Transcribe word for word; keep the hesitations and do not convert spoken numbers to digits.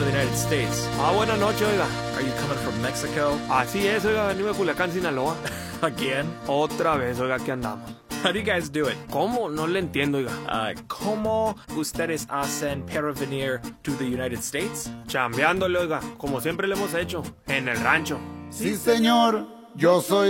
the United States. Ah, buenas noches, oiga. Are you coming from Mexico? Así es, oiga, venimos de Culiacán, Sinaloa. Again? Otra vez, oiga, aquí andamos. How do you guys do it? ¿Cómo? No le entiendo, oiga. Uh, ¿Cómo ustedes hacen para venir to the United States? Chambeándole, oiga, como siempre lo hemos hecho, en el rancho. Sí, señor, yo soy